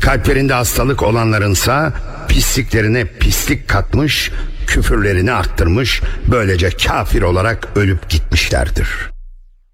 Kalplerinde hastalık olanlarınsa pisliklerine pislik katmış, küfürlerini arttırmış, böylece kafir olarak ölüp gitmişlerdir.